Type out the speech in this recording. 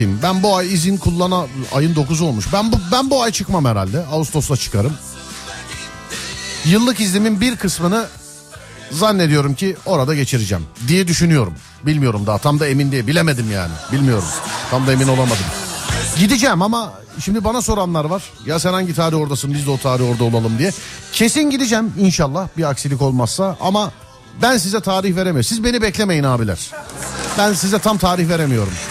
Ben bu ay izin ayın 9'u olmuş. Ben bu ay çıkmam herhalde. Ağustos'ta çıkarım. Yıllık iznimin bir kısmını zannediyorum ki orada geçireceğim diye düşünüyorum. Bilmiyorum daha, tam da emin değil. Bilemedim yani. Bilmiyorum. Tam da emin olamadım. Gideceğim ama şimdi bana soranlar var. Ya sen hangi tarih oradasın, biz de o tarih orada olalım diye. Kesin gideceğim inşallah, bir aksilik olmazsa, ama ben size tarih veremiyorum. Siz beni beklemeyin abiler. Ben size tam tarih veremiyorum.